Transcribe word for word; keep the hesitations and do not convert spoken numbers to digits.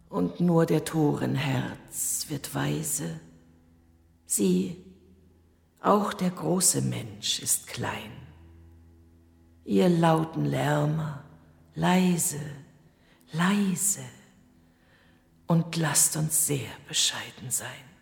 und nur der Toren Herz wird weise. Sieh, auch der große Mensch ist klein. Ihr lauten Lärmer, leise, leise, und lasst uns sehr bescheiden sein.